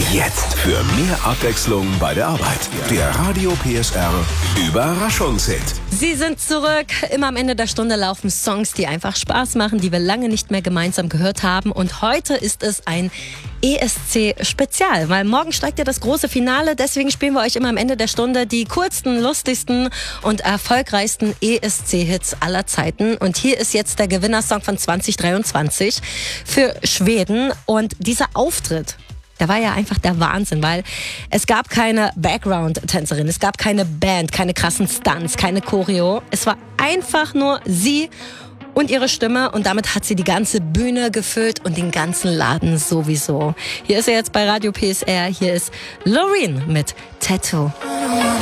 Jetzt für mehr Abwechslung bei der Arbeit. Der Radio PSR Überraschungshit. Sie sind zurück. Immer am Ende der Stunde laufen Songs, die einfach Spaß machen, die wir lange nicht mehr gemeinsam gehört haben. Und heute ist es ein ESC-Spezial, weil morgen steigt ja das große Finale. Deswegen spielen wir euch immer am Ende der Stunde die coolsten, lustigsten und erfolgreichsten ESC-Hits aller Zeiten. Und hier ist jetzt der Gewinnersong von 2023 für Schweden. Und dieser Auftritt, der war ja einfach der Wahnsinn, weil es gab keine Background-Tänzerin, es gab keine Band, keine krassen Stunts, keine Choreo. Es war einfach nur sie und ihre Stimme und damit hat sie die ganze Bühne gefüllt und den ganzen Laden sowieso. Hier ist er jetzt bei Radio PSR, hier ist Loreen mit Tattoo.